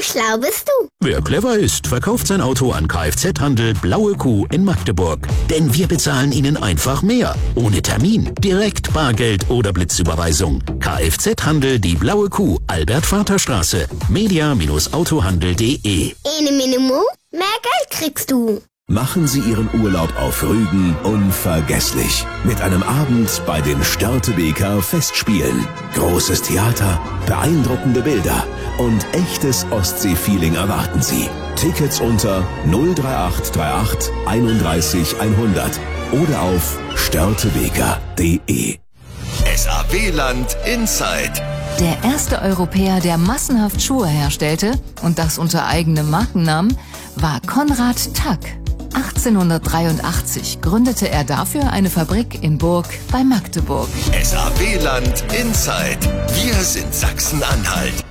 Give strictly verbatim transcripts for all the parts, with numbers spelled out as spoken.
Wie schlau bist du? Wer clever ist, verkauft sein Auto an Kfz-Handel Blaue Kuh in Magdeburg. Denn wir bezahlen Ihnen einfach mehr. Ohne Termin, direkt Bargeld oder Blitzüberweisung. Kfz-Handel Die Blaue Kuh, Albert-Vater-Straße, media Bindestrich autohandel punkt de. Ene Minimo, mehr Geld kriegst du. Machen Sie Ihren Urlaub auf Rügen unvergesslich. Mit einem Abend bei den Störtebeker Festspielen. Großes Theater, beeindruckende Bilder und echtes Ostsee-Feeling erwarten Sie. Tickets unter null drei acht drei acht einunddreißig hundert oder auf störtebeker punkt de. S A W-Land Inside. Der erste Europäer, der massenhaft Schuhe herstellte, und das unter eigenem Markennamen, war Konrad Tack. achtzehnhundertdreiundachtzig gründete er dafür eine Fabrik in Burg bei Magdeburg. S A W-Land Inside. Wir sind Sachsen-Anhalt.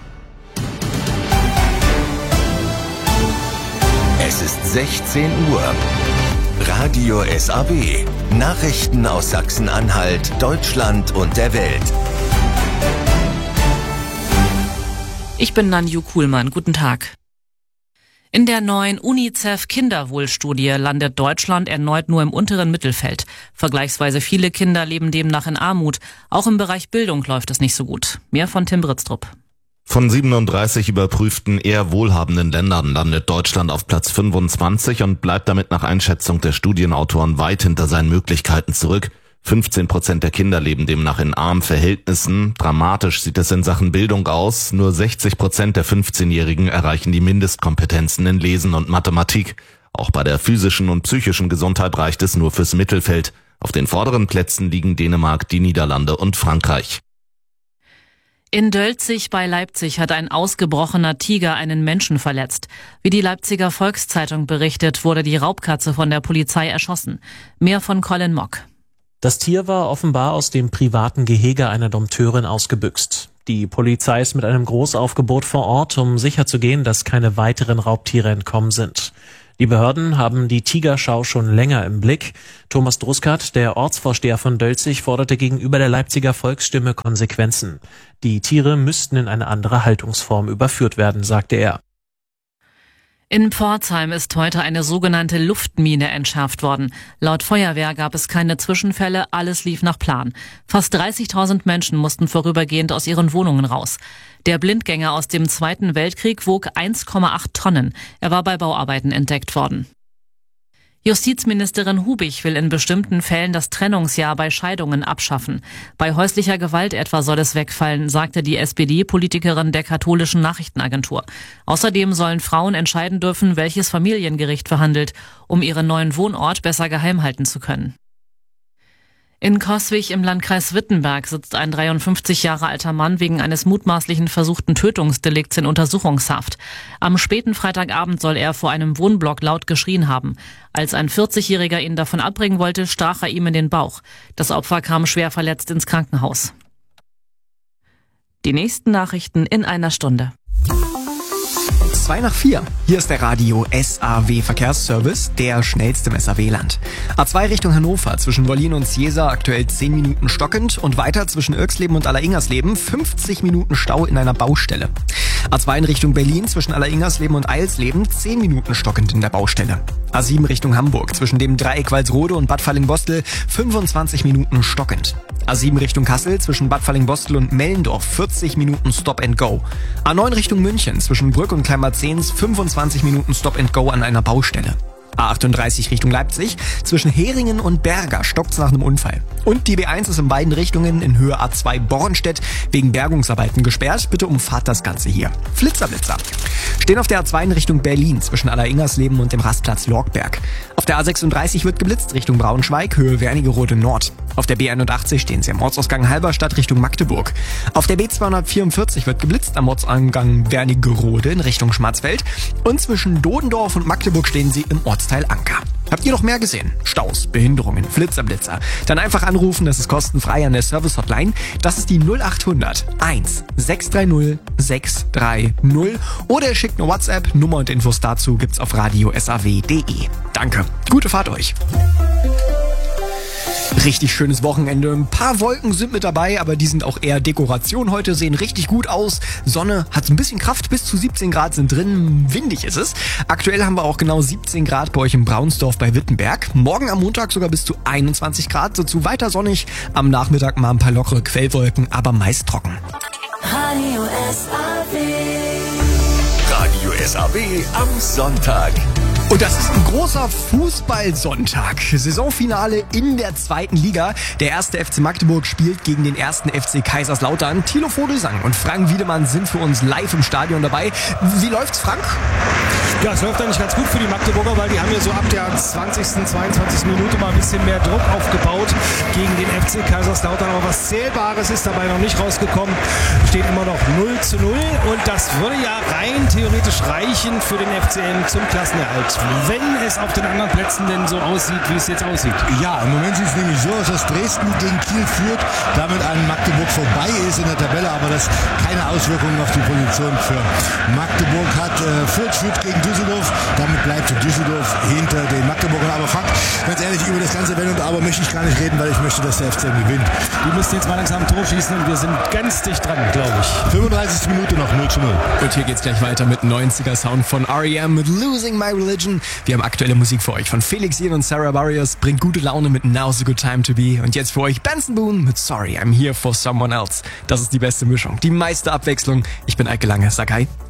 Es ist sechzehn Uhr. Radio S A W. Nachrichten aus Sachsen-Anhalt, Deutschland und der Welt. Ich bin Nanju Kuhlmann. Guten Tag. In der neuen UNICEF-Kinderwohlstudie landet Deutschland erneut nur im unteren Mittelfeld. Vergleichsweise viele Kinder leben demnach in Armut. Auch im Bereich Bildung läuft es nicht so gut. Mehr von Tim Britztrup. Von siebenunddreißig überprüften eher wohlhabenden Ländern landet Deutschland auf Platz fünfundzwanzig und bleibt damit nach Einschätzung der Studienautoren weit hinter seinen Möglichkeiten zurück. fünfzehn Prozent der Kinder leben demnach in armen Verhältnissen. Dramatisch sieht es in Sachen Bildung aus. Nur sechzig Prozent der fünfzehnjährigen erreichen die Mindestkompetenzen in Lesen und Mathematik. Auch bei der physischen und psychischen Gesundheit reicht es nur fürs Mittelfeld. Auf den vorderen Plätzen liegen Dänemark, die Niederlande und Frankreich. In Dölzig bei Leipzig hat ein ausgebrochener Tiger einen Menschen verletzt. Wie die Leipziger Volkszeitung berichtet, wurde die Raubkatze von der Polizei erschossen. Mehr von Colin Mock. Das Tier war offenbar aus dem privaten Gehege einer Dompteurin ausgebüxt. Die Polizei ist mit einem Großaufgebot vor Ort, um sicherzugehen, dass keine weiteren Raubtiere entkommen sind. Die Behörden haben die Tigerschau schon länger im Blick. Thomas Druskat, der Ortsvorsteher von Dölzig, forderte gegenüber der Leipziger Volksstimme Konsequenzen. Die Tiere müssten in eine andere Haltungsform überführt werden, sagte er. In Pforzheim ist heute eine sogenannte Luftmine entschärft worden. Laut Feuerwehr gab es keine Zwischenfälle, alles lief nach Plan. Fast dreißigtausend Menschen mussten vorübergehend aus ihren Wohnungen raus. Der Blindgänger aus dem Zweiten Weltkrieg wog eins Komma acht Tonnen. Er war bei Bauarbeiten entdeckt worden. Justizministerin Hubig will in bestimmten Fällen das Trennungsjahr bei Scheidungen abschaffen. Bei häuslicher Gewalt etwa soll es wegfallen, sagte die S P D-Politikerin der katholischen Nachrichtenagentur. Außerdem sollen Frauen entscheiden dürfen, welches Familiengericht verhandelt, um ihren neuen Wohnort besser geheim halten zu können. In Coswig im Landkreis Wittenberg sitzt ein dreiundfünfzig Jahre alter Mann wegen eines mutmaßlichen versuchten Tötungsdelikts in Untersuchungshaft. Am späten Freitagabend soll er vor einem Wohnblock laut geschrien haben. Als ein vierzigjähriger ihn davon abbringen wollte, stach er ihm in den Bauch. Das Opfer kam schwer verletzt ins Krankenhaus. Die nächsten Nachrichten in einer Stunde. zwei nach vier. Hier ist der Radio S A W Verkehrsservice, der schnellste im S A W-Land. A zwei Richtung Hannover, zwischen Wollin und Ciesa aktuell zehn Minuten stockend und weiter zwischen Irxleben und Alleringhersleben fünfzig Minuten Stau in einer Baustelle. A zwei in Richtung Berlin, zwischen Alleringhersleben und Eilsleben zehn Minuten stockend in der Baustelle. A sieben Richtung Hamburg, zwischen dem Dreieck Walsrode und Bad Fallingbostel fünfundzwanzig Minuten stockend. A sieben Richtung Kassel, zwischen Bad Fallingbostel und Mellendorf vierzig Minuten Stop and Go. A neun Richtung München, zwischen Brück und Kleinbad-Zehns fünfundzwanzig Minuten Stop and Go an einer Baustelle. A achtunddreißig Richtung Leipzig, zwischen Heringen und Berger stockt's nach einem Unfall. Und die B eins ist in beiden Richtungen in Höhe A zwei Bornstedt wegen Bergungsarbeiten gesperrt. Bitte umfahrt das Ganze hier. Flitzerblitzer. Stehen auf der A zwei in Richtung Berlin, zwischen Alleringhersleben und dem Rastplatz Lorgberg. Auf der A sechsunddreißig wird geblitzt Richtung Braunschweig, Höhe Wernigerode Nord. Auf der B einundachtzig stehen sie am Ortsausgang Halberstadt Richtung Magdeburg. Auf der B zweihundertvierundvierzig wird geblitzt am Ortsausgang Wernigerode in Richtung Schmarzfeld. Und zwischen Dodendorf und Magdeburg stehen sie im Ortsteil Anker. Habt ihr noch mehr gesehen? Staus, Behinderungen, Flitzerblitzer? Dann einfach anrufen, das ist kostenfrei an der Service-Hotline. Das ist die null achthundert eins sechs drei null sechs drei null. Oder ihr schickt eine WhatsApp. Nummer und Infos dazu gibt's auf radio s a w punkt de. Danke, gute Fahrt euch. Richtig schönes Wochenende. Ein paar Wolken sind mit dabei, aber die sind auch eher Dekoration heute, sehen richtig gut aus. Sonne hat ein bisschen Kraft, bis zu siebzehn Grad sind drin. Windig ist es. Aktuell haben wir auch genau siebzehn Grad bei euch in Braunsdorf bei Wittenberg. Morgen am Montag sogar bis zu einundzwanzig Grad, dazu weiter sonnig. Am Nachmittag mal ein paar lockere Quellwolken, aber meist trocken. Radio S A W. Radio S A W am Sonntag. Und das ist ein großer Fußballsonntag. Saisonfinale in der zweiten Liga. Der erste F C Magdeburg spielt gegen den ersten F C Kaiserslautern. Thilo Vogelsang und Frank Wiedemann sind für uns live im Stadion dabei. Wie läuft's, Frank? Ja, es läuft eigentlich ganz gut für die Magdeburger, weil die haben ja so ab der zwanzigsten, zweiundzwanzigsten Minute mal ein bisschen mehr Druck aufgebaut gegen den F C Kaiserslautern. Aber was Zählbares ist dabei noch nicht rausgekommen. Steht immer noch null zu null und das würde ja rein theoretisch reichen für den F C M zum Klassenerhalt. Wenn es auf den anderen Plätzen denn so aussieht, wie es jetzt aussieht. Ja, im Moment sieht es nämlich so aus, dass Dresden gegen Kiel führt, damit an Magdeburg vorbei ist in der Tabelle, aber das keine Auswirkungen auf die Position für Magdeburg hat. Äh, Fürth führt gegen Düsseldorf, damit bleibt Düsseldorf hinter den Magdeburgern. Aber Frank, ganz ehrlich, über das ganze Wenn und Aber möchte ich gar nicht reden, weil ich möchte, dass der F C M gewinnt. Die müssen jetzt mal langsam ein Tor schießen und wir sind ganz dicht dran, glaube ich. fünfunddreißigste Minute noch, null zu null. Und hier geht's gleich weiter mit neunziger Sound von R E M mit Losing My Religion. Wir haben aktuelle Musik für euch von Felix Jähn und Sarah Barrios. Bringt gute Laune mit Now's a Good Time to Be. Und jetzt für euch Benson Boone mit Sorry, I'm Here for Someone Else. Das ist die beste Mischung, die meiste Abwechslung. Ich bin Eike Lange, sag hi.